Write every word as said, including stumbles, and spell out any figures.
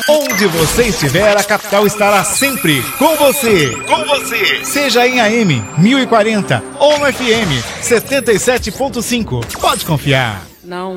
Onde você estiver, a capital estará sempre com você. Com você. Seja em A M mil e quarenta ou no F M setenta e sete ponto cinco. Pode confiar. Não.